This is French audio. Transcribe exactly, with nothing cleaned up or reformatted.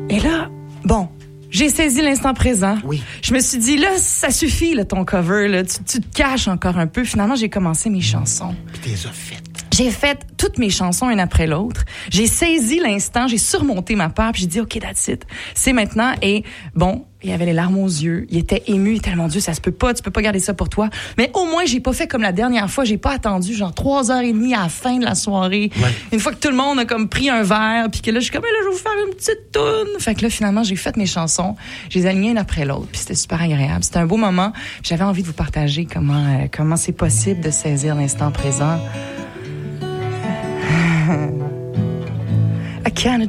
Et là, bon, j'ai saisi l'instant présent. Oui. Je me suis dit, là, ça suffit, là, ton cover, là. Tu, tu te caches encore un peu. Finalement, j'ai commencé mes chansons. Puis t'es as faites. J'ai fait toutes mes chansons une après l'autre. J'ai saisi l'instant, j'ai surmonté ma peur, puis j'ai dit, OK, that's it. C'est maintenant. Et bon, il avait les larmes aux yeux. Il était ému. Il était, mon Dieu, ça se peut pas. Tu peux pas garder ça pour toi. Mais au moins, j'ai pas fait comme la dernière fois. J'ai pas attendu genre trois heures et demie à la fin de la soirée. Ouais. Une fois que tout le monde a comme pris un verre, puis que là, je suis comme, là, je vais vous faire une petite toune. Fait que là, finalement, j'ai fait mes chansons. Je les ai alignées une après l'autre. Puis c'était super agréable. C'était un beau moment. J'avais envie de vous partager comment, euh, comment c'est possible de saisir l'instant présent. I kinda